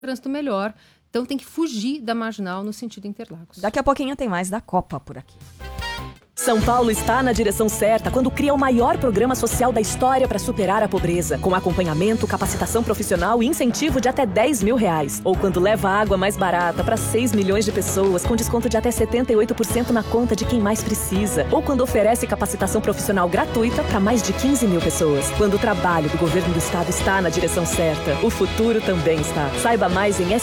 trânsito melhor. Então tem que fugir da Marginal no sentido Interlagos. Daqui a pouquinho tem mais da Copa por aqui. São Paulo está na direção certa quando cria o maior programa social da história para superar a pobreza, com acompanhamento, capacitação profissional e incentivo de até R$10.000. Ou quando leva água mais barata para 6 milhões de pessoas, com desconto de até 78% na conta de quem mais precisa. Ou quando oferece capacitação profissional gratuita para mais de 15 mil pessoas. Quando o trabalho do governo do estado está na direção certa, o futuro também está. Saiba mais em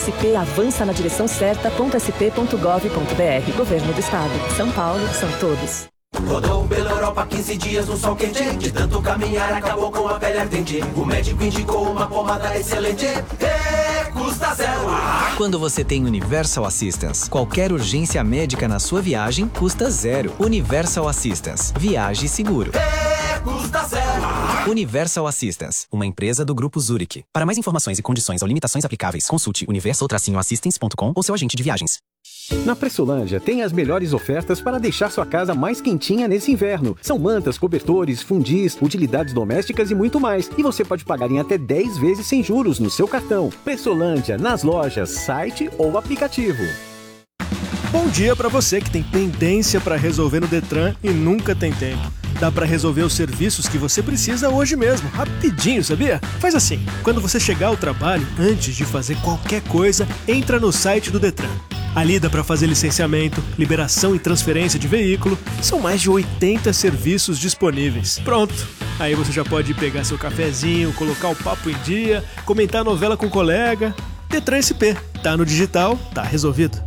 spavançanadireçãocerta.sp.gov.br. Governo do Estado. São Paulo, são todos. Rodou pela Europa 15 dias no sol quente. De tanto caminhar acabou com a pele ardente. O médico indicou uma pomada excelente. Custa zero. Quando você tem Universal Assistance, qualquer urgência médica na sua viagem custa zero. Universal Assistance. Viaje seguro. Custa zero. Universal Assistance, uma empresa do Grupo Zurich. Para mais informações e condições ou limitações aplicáveis, consulte universal-assistance.com ou seu agente de viagens. Na Pressolândia tem as melhores ofertas para deixar sua casa mais quentinha nesse inverno. São mantas, cobertores, fundis, utilidades domésticas e muito mais. E você pode pagar em até 10 vezes sem juros no seu cartão. Pressolândia, nas lojas, site ou aplicativo. Bom dia para você que tem pendência para resolver no Detran e nunca tem tempo. Dá para resolver os serviços que você precisa hoje mesmo, rapidinho, sabia? Faz assim, quando você chegar ao trabalho, antes de fazer qualquer coisa, entra no site do Detran. Ali dá para fazer licenciamento, liberação e transferência de veículo. São mais de 80 serviços disponíveis. Pronto! Aí você já pode pegar seu cafezinho, colocar o papo em dia, comentar a novela com o colega. Detran SP. Tá no digital, tá resolvido.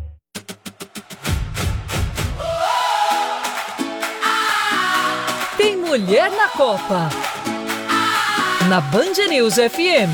Tem mulher na Copa. Na Band News FM.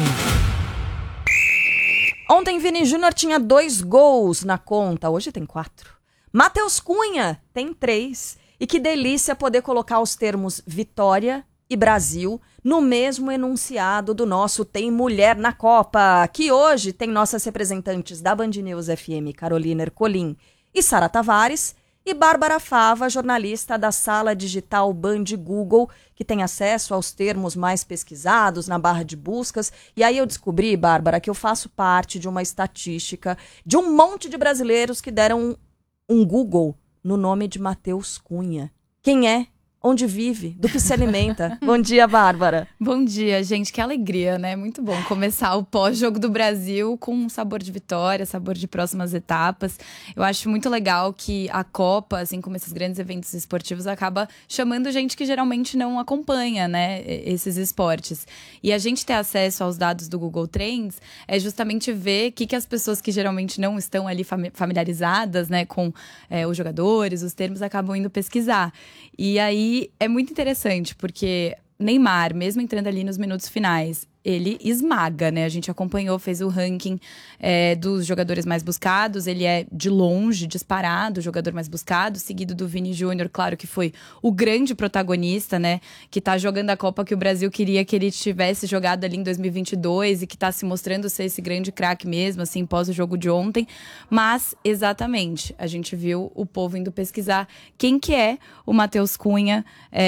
Ontem, Vini Júnior tinha 2 gols na conta, hoje tem 4. Matheus Cunha tem 3. E que delícia poder colocar os termos Vitória e Brasil no mesmo enunciado do nosso Tem Mulher na Copa, que hoje tem nossas representantes da Band News FM, Carolina Ercolim e Sara Tavares, e Bárbara Fava, jornalista da sala digital Band Google, que tem acesso aos termos mais pesquisados na barra de buscas. E aí eu descobri, Bárbara, que eu faço parte de uma estatística de um monte de brasileiros que deram um Google no nome de Matheus Cunha. Quem é? Onde vive? Do que se alimenta? Bom dia, Bárbara. Bom dia, gente. Que alegria, né? Muito bom começar o pós-jogo do Brasil com um sabor de vitória, sabor de próximas etapas. Eu acho muito legal que a Copa, assim como esses grandes eventos esportivos, acaba chamando gente que geralmente não acompanha, né, esses esportes. E a gente ter acesso aos dados do Google Trends é justamente ver o que as pessoas que geralmente não estão ali familiarizadas, né, com os jogadores, os termos, acabam indo pesquisar. E aí é muito interessante, porque Neymar, mesmo entrando ali nos minutos finais, ele esmaga, né? A gente acompanhou, fez o ranking dos jogadores mais buscados. Ele é, de longe, disparado, o jogador mais buscado, seguido do Vini Júnior, claro que foi o grande protagonista, né? Que tá jogando a Copa que o Brasil queria que ele tivesse jogado ali em 2022 e que tá se mostrando ser esse grande craque mesmo, assim, pós o jogo de ontem. Mas, exatamente, a gente viu o povo indo pesquisar quem que é o Matheus Cunha,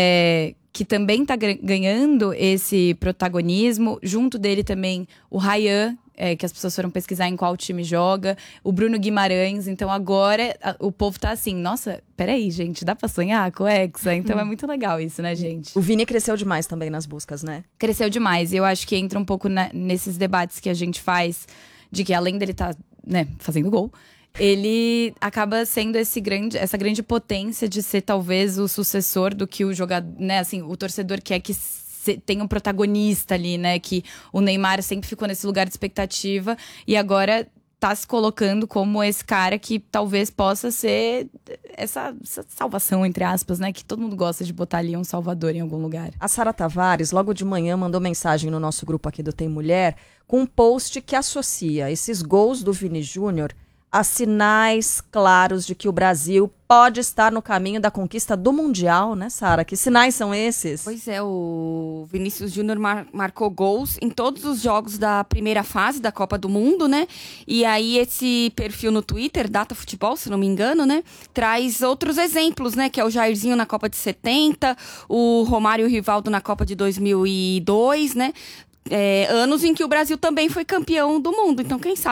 que também está ganhando esse protagonismo. Junto dele também o Ryan, que as pessoas foram pesquisar em qual time joga, o Bruno Guimarães. Então agora o povo tá assim, nossa, peraí, gente, dá pra sonhar com o Hexa? Então é muito legal isso, né, gente? O Vini cresceu demais também nas buscas, né? Cresceu demais. E eu acho que entra um pouco nesses debates que a gente faz, de que além dele tá, né, fazendo gol, ele acaba sendo essa grande potência de ser talvez o sucessor do que o jogador, né, assim, o torcedor quer que tenha um protagonista ali, né, que o Neymar sempre ficou nesse lugar de expectativa e agora tá se colocando como esse cara que talvez possa ser essa salvação, entre aspas, né, que todo mundo gosta de botar ali um salvador em algum lugar. A Sara Tavares, logo de manhã, mandou mensagem no nosso grupo aqui do Tem Mulher com um post que associa esses gols do Vini Júnior a sinais claros de que o Brasil pode estar no caminho da conquista do Mundial, né, Sara? Que sinais são esses? Pois é, o Vinícius Júnior marcou gols em todos os jogos da primeira fase da Copa do Mundo, né? E aí esse perfil no Twitter, Data Futebol, se não me engano, né? Traz outros exemplos, né? Que é o Jairzinho na Copa de 70, o Romário e o Rivaldo na Copa de 2002, né? anos em que o Brasil também foi campeão do mundo. Então, quem sabe